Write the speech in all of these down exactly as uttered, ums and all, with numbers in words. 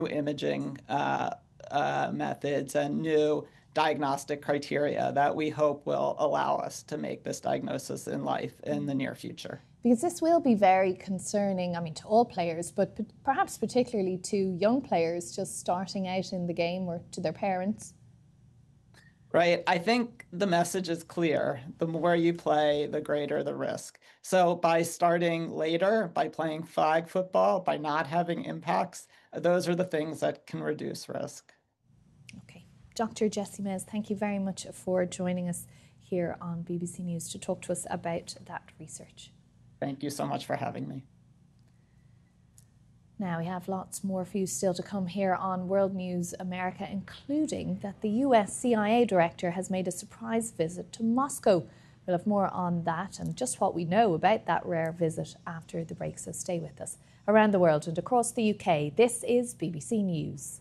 imaging uh, uh, methods and new diagnostic criteria that we hope will allow us to make this diagnosis in life in the near future. Because this will be very concerning, I mean, to all players, but perhaps particularly to young players just starting out in the game or to their parents. Right. I think the message is clear. The more you play, the greater the risk. So by starting later, by playing flag football, by not having impacts, those are the things that can reduce risk. Okay. Doctor Jessie Mez, thank you very much for joining us here on B B C News to talk to us about that research. Thank you so much for having me. Now, we have lots more for you still to come here on World News America, including that the U S C I A director has made a surprise visit to Moscow. We'll have more on that and just what we know about that rare visit after the break, so stay with us. Around the world and across the U K, this is B B C News.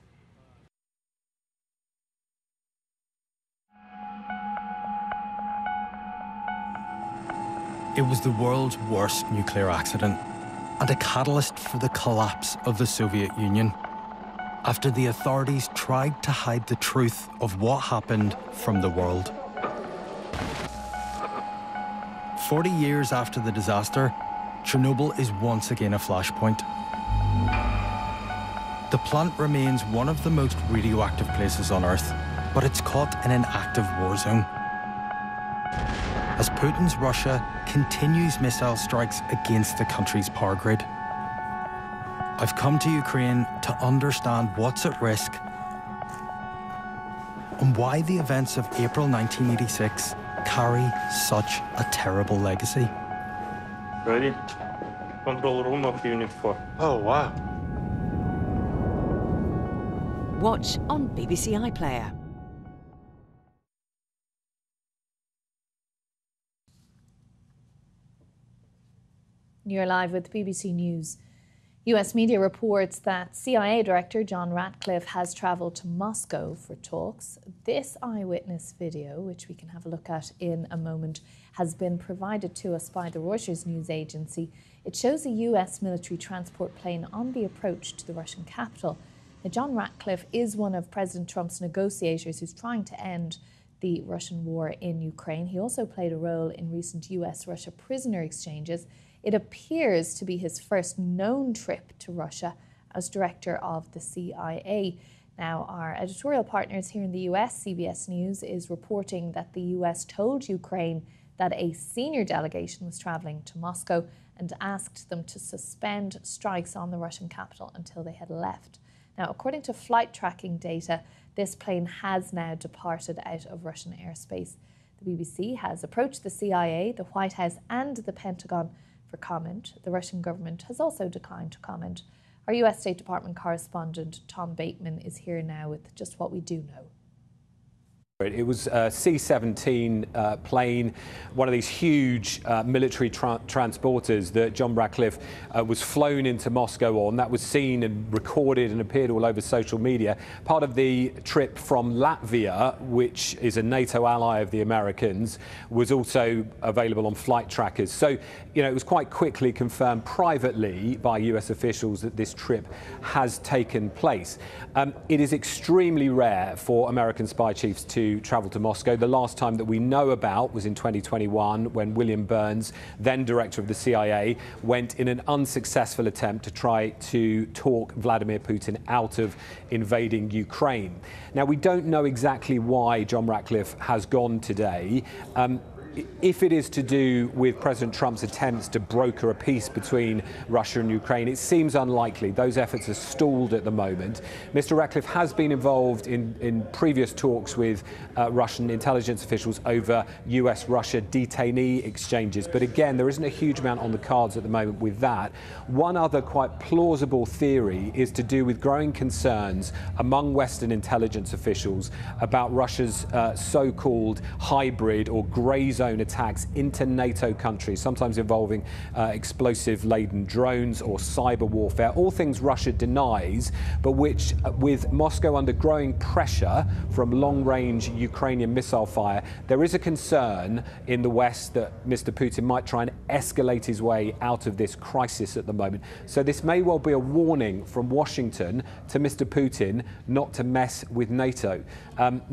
It was the world's worst nuclear accident and a catalyst for the collapse of the Soviet Union, after the authorities tried to hide the truth of what happened from the world. Forty years after the disaster, Chernobyl is once again a flashpoint. The plant remains one of the most radioactive places on Earth, but it's caught in an active war zone, as Putin's Russia continues missile strikes against the country's power grid. I've come to Ukraine to understand what's at risk and why the events of April nineteen eighty-six carry such a terrible legacy. Ready? Control room of Unit four. Oh, wow. Watch on B B C iPlayer. You're live with B B C News. U S media reports that C I A Director John Ratcliffe has travelled to Moscow for talks. This eyewitness video, which we can have a look at in a moment, has been provided to us by the Reuters news agency. It shows a U S military transport plane on the approach to the Russian capital. Now, John Ratcliffe is one of President Trump's negotiators who's trying to end the Russian war in Ukraine. He also played a role in recent U S Russia prisoner exchanges. It appears to be his first known trip to Russia as director of the C I A. Now, our editorial partners here in the U S, C B S News, is reporting that the U S told Ukraine that a senior delegation was travelling to Moscow and asked them to suspend strikes on the Russian capital until they had left. Now, according to flight tracking data, this plane has now departed out of Russian airspace. The B B C has approached the C I A, the White House and the Pentagon for comment. The Russian government has also declined to comment. Our U S State Department correspondent Tom Bateman is here now with just what we do know. It was a C seventeen uh, plane, one of these huge uh, military tra transporters that John Ratcliffe uh, was flown into Moscow on. That was seen and recorded and appeared all over social media. Part of the trip from Latvia, which is a NATO ally of the Americans, was also available on flight trackers. So, you know, it was quite quickly confirmed privately by U S officials that this trip has taken place. Um, it is extremely rare for American spy chiefs to travel to Moscow. The last time that we know about was in twenty twenty-one, when William Burns, then director of the C I A, went in an unsuccessful attempt to try to talk Vladimir Putin out of invading Ukraine. Now, we don't know exactly why John Ratcliffe has gone today. Um, If it is to do with President Trump's attempts to broker a peace between Russia and Ukraine, it seems unlikely. Those efforts are stalled at the moment. Mister Ratcliffe has been involved in, in previous talks with uh, Russian intelligence officials over U S Russia detainee exchanges. But again, there isn't a huge amount on the cards at the moment with that. One other quite plausible theory is to do with growing concerns among Western intelligence officials about Russia's uh, so-called hybrid or grey zone attacks into NATO countries, sometimes involving uh, explosive-laden drones or cyber warfare, all things Russia denies, but which, uh, with Moscow under growing pressure from long-range Ukrainian missile fire, there is a concern in the West that Mister Putin might try and escalate his way out of this crisis at the moment. So this may well be a warning from Washington to Mister Putin not to mess with NATO. Um,